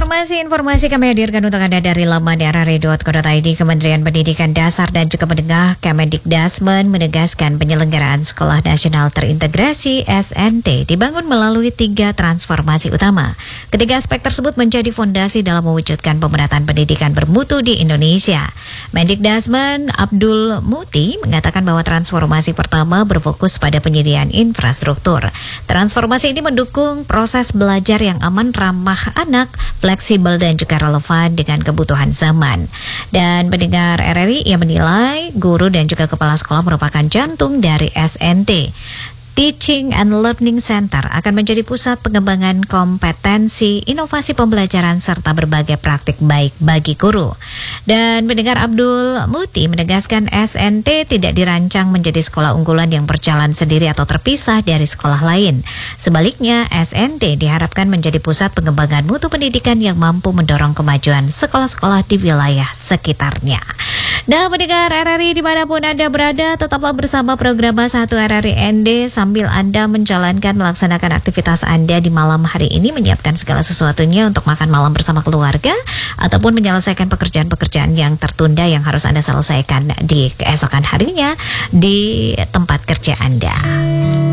Informasi kami hadirkan untuk Anda dari laman rri.co.id. Kementerian Pendidikan Dasar dan juga Menengah Kemendikdasmen menegaskan penyelenggaraan Sekolah Nasional Terintegrasi (SNT) dibangun melalui 3 transformasi utama. Ketiga aspek tersebut menjadi fondasi dalam mewujudkan pemerataan pendidikan bermutu di Indonesia. Mendikdasmen Abdul Muti mengatakan bahwa transformasi pertama berfokus pada penyediaan infrastruktur. Transformasi ini mendukung proses belajar yang aman, ramah anak, fleksibel dan juga relevan dengan kebutuhan zaman. Dan pendengar RRI yang menilai guru dan juga kepala sekolah merupakan jantung dari SNT. Teaching and Learning Center akan menjadi pusat pengembangan kompetensi, inovasi pembelajaran serta berbagai praktik baik bagi guru. Dan pendengar Abdul Muti menegaskan SNT tidak dirancang menjadi sekolah unggulan yang berjalan sendiri atau terpisah dari sekolah lain. Sebaliknya, SNT diharapkan menjadi pusat pengembangan mutu pendidikan yang mampu mendorong kemajuan sekolah-sekolah di wilayah sekitarnya. Nah, pendengar RRI dimanapun Anda berada, tetaplah bersama program 1 RRI ND sambil Anda melaksanakan aktivitas Anda di malam hari ini, menyiapkan segala sesuatunya untuk makan malam bersama keluarga ataupun menyelesaikan pekerjaan-pekerjaan yang tertunda yang harus Anda selesaikan di keesokan harinya di tempat kerja Anda.